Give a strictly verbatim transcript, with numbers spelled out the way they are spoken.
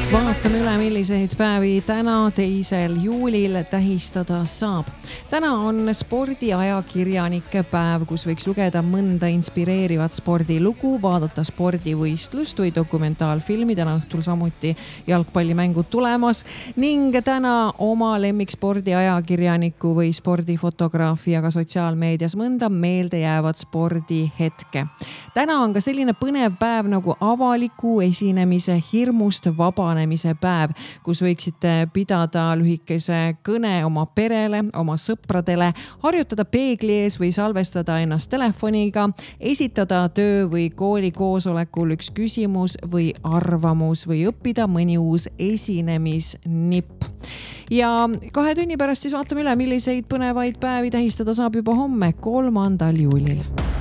Vaatame üle, milliseid päevi täna teisel juulil tähistada saab. Täna on spordiajakirjanike päev, kus võiks lugeda mõnda inspireerivat spordilugu, vaadata spordivõistlust või dokumentaalfilmi. Täna õhtul samuti jalgpallimängud tulemas ning täna oma lemmik spordiajakirjaniku või spordifotograafiaga sotsiaalmeedias mõnda meeldejäävat spordihetke. Täna on ka selline põnev päev nagu avaliku esinemise hirmust vabanemise päev, kus võiksite pidada lühikese kõne oma perele, oma sõpradele, harjutada peegli ees või salvestada ennast telefoniga, esitada töö või kooli koosolekul üks küsimus või arvamus või õppida mõni uus esinemisnipp. Ja kahe tunni pärast siis vaatame üle, milliseid põnevaid päevi tähistada saab juba homme, kolmandal juulil.